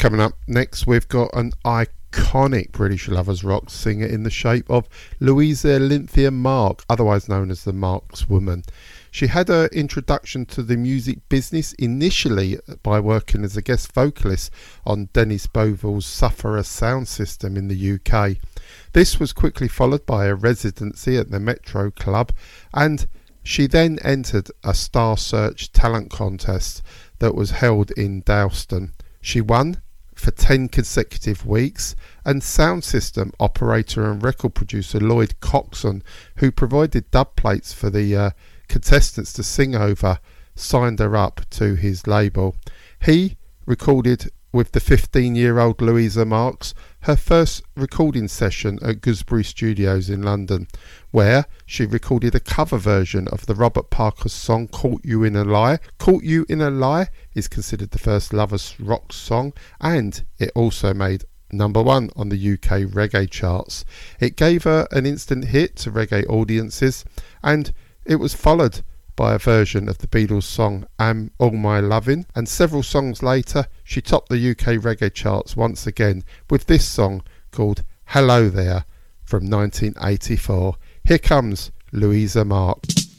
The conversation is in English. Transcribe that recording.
Coming up next, we've got an iconic British lovers rock singer in the shape of Louisa Lynthia Mark, otherwise known as the Marx Woman. She had her introduction to the music business initially by working as a guest vocalist on Dennis Bovell's Sufferer sound system in the UK. This was quickly followed by a residency at the Metro Club, and she then entered a Star Search talent contest that was held in Dalston. She won for 10 consecutive weeks, and sound system operator and record producer Lloyd Coxon, who provided dub plates for the contestants to sing over, signed her up to his label. He recorded with the 15-year-old Louisa Marks her first recording session at Gooseberry Studios in London, where she recorded a cover version of the Robert Parker song Caught You in a Lie. Caught You in a Lie is considered the first lovers rock song, and it also made number one on the UK reggae charts. It gave her an instant hit to reggae audiences, and it was followed by a version of the Beatles song Am All My Lovin', and several songs later she topped the UK reggae charts once again with this song called Hello There from 1984. Here comes Louisa Mark.